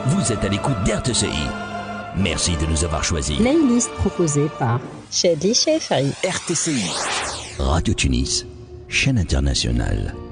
Vous êtes à l'écoute d'RTCI. Merci de nous avoir choisis. Playlist proposée par Chedli Chefri. RTCI. Radio Tunis, chaîne internationale.